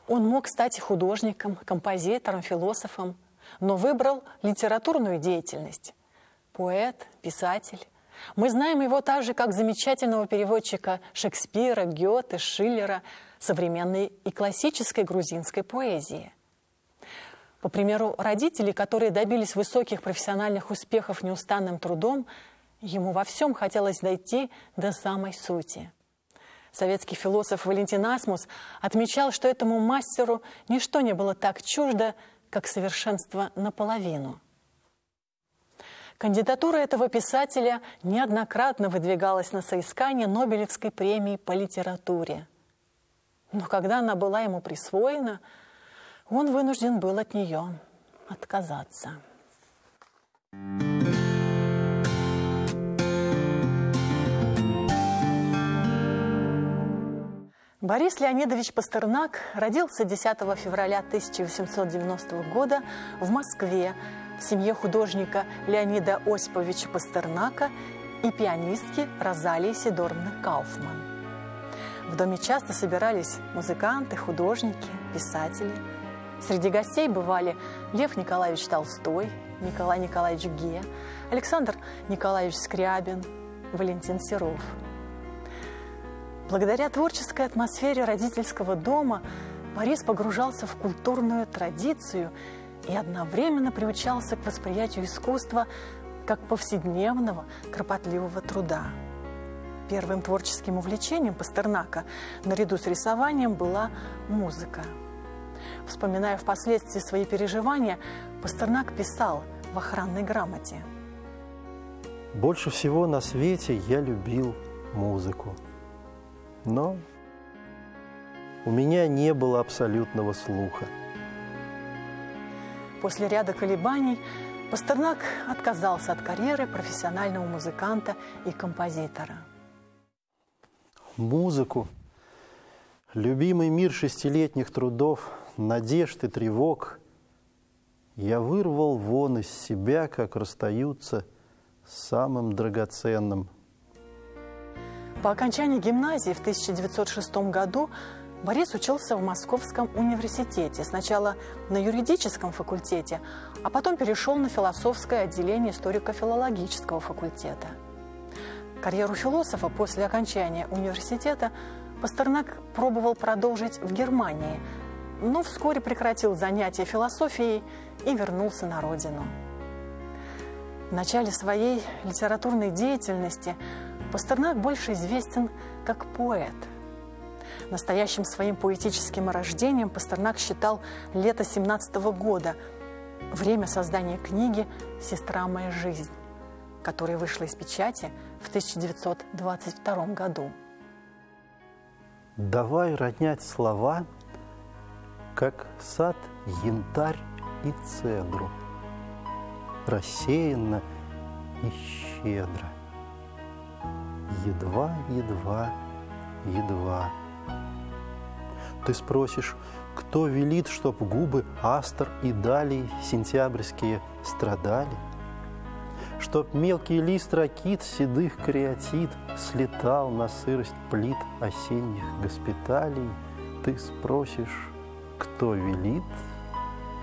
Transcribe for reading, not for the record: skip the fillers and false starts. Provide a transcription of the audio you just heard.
Он мог стать художником, композитором, философом, но выбрал литературную деятельность. Поэт, писатель. Мы знаем его также как замечательного переводчика Шекспира, Гёте, Шиллера, современной и классической грузинской поэзии. По примеру родителей, которые добились высоких профессиональных успехов неустанным трудом, ему во всем хотелось дойти до самой сути. Советский философ Валентин Асмус отмечал, что этому мастеру ничто не было так чуждо, как совершенство наполовину. Кандидатура этого писателя неоднократно выдвигалась на соискание Нобелевской премии по литературе. Но когда она была ему присвоена, он вынужден был от нее отказаться. Борис Леонидович Пастернак родился 10 февраля 1890 года в Москве в семье художника Леонида Осиповича Пастернака и пианистки Розалии Сидоровны Кауфман. В доме часто собирались музыканты, художники, писатели. Среди гостей бывали Лев Николаевич Толстой, Николай Николаевич Ге, Александр Николаевич Скрябин, Валентин Серов. Благодаря творческой атмосфере родительского дома Борис погружался в культурную традицию и одновременно приучался к восприятию искусства как повседневного, кропотливого труда. Первым творческим увлечением Пастернака, наряду с рисованием, была музыка. Вспоминая впоследствии свои переживания, Пастернак писал в охранной грамоте: «Больше всего на свете я любил музыку. Но у меня не было абсолютного слуха». После ряда колебаний Пастернак отказался от карьеры профессионального музыканта и композитора. Музыку, любимый мир шестилетних трудов, надежд и тревог, я вырвал вон из себя, как расстаются с самым драгоценным. По окончании гимназии в 1906 году Борис учился в Московском университете. Сначала на юридическом факультете, а потом перешел на философское отделение историко-филологического факультета. Карьеру философа после окончания университета Пастернак пробовал продолжить в Германии, но вскоре прекратил занятия философией и вернулся на родину. В начале своей литературной деятельности Пастернак больше известен как поэт. Настоящим своим поэтическим рождением Пастернак считал лето 1917 года, время создания книги «Сестра моя жизнь», которая вышла из печати в 1922 году. Давай ронять слова, как сад янтарь и цедру, рассеянно и щедро, едва, едва, едва. Ты спросишь, кто велит, чтоб губы астр и далий сентябрьские страдали? Чтоб мелкий лист ракит седых кариатид слетал на сырость плит осенних госпиталей? Ты спросишь, кто велит?